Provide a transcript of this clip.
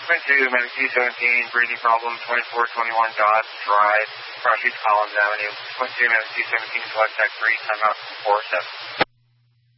2, Medic 217, breathing problem, 2421 Dodge Drive, Cross Street Collins Avenue. 2, Medic 217, select tech 3, timeout 47.